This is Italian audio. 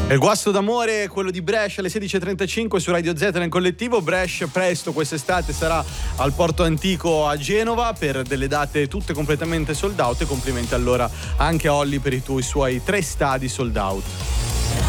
Il guasto d'amore è quello di Brescia alle 16.35 su Radio Z nel collettivo. Brescia presto quest'estate sarà al Porto Antico a Genova per delle date tutte completamente sold out, e complimenti allora anche a Olli per i suoi 3 stadi sold out.